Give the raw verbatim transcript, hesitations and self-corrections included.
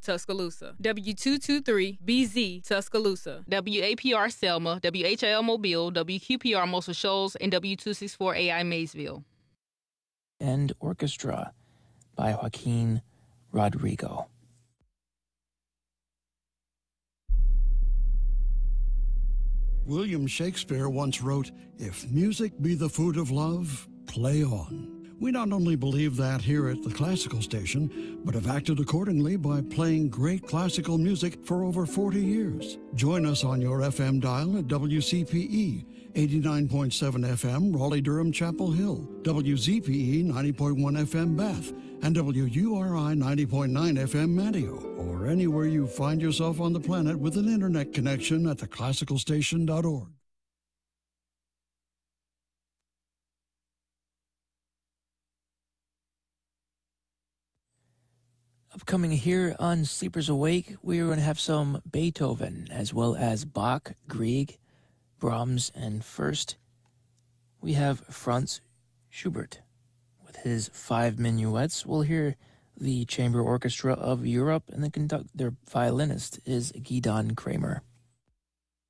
Tuscaloosa. W two two three B Z, Tuscaloosa. W A P R Selma, W H L Mobile, W Q P R Muscle Shoals, and W two sixty-four A I Maysville. And Orchestra by Joaquin Rodrigo. William Shakespeare once wrote, "If music be the food of love, play on." We not only believe that here at the Classical Station, but have acted accordingly by playing great classical music for over forty years. Join us on your F M dial at W C P E, eighty-nine point seven F M, Raleigh-Durham, Chapel Hill, W Z P E, ninety point one F M, Bath, and W U R I, ninety point nine F M, Manteo, or anywhere you find yourself on the planet with an internet connection at the classical station dot org. Upcoming here on Sleepers Awake, we're going to have some Beethoven, as well as Bach, Grieg, Brahms, and first, we have Franz Schubert. With his five minuets, we'll hear the Chamber Orchestra of Europe, and the conduct- their violinist is Gidon Kramer.